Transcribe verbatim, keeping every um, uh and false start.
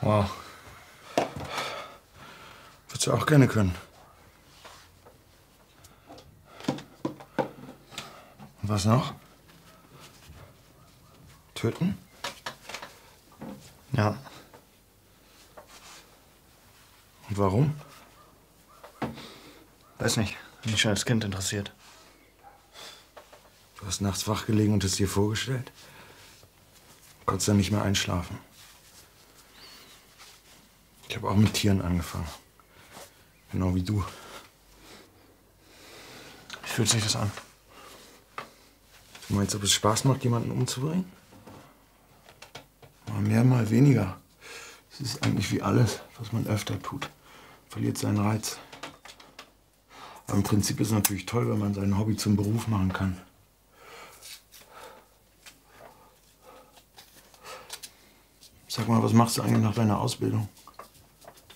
Wow. Würdest du auch gerne können. Und was noch? Töten? Ja. Und warum? Weiß nicht. Mich schon als Kind interessiert. Du hast nachts wach gelegen und es dir vorgestellt? Konntest dann nicht mehr einschlafen. Ich habe auch mit Tieren angefangen. Genau wie du. Wie fühlt sich das an? Du meinst, ob es Spaß macht, jemanden umzubringen? Mal mehr, mal weniger. Es ist eigentlich wie alles, was man öfter tut. Verliert seinen Reiz. Aber im Prinzip ist es natürlich toll, wenn man sein Hobby zum Beruf machen kann. Sag mal, was machst du eigentlich nach deiner Ausbildung?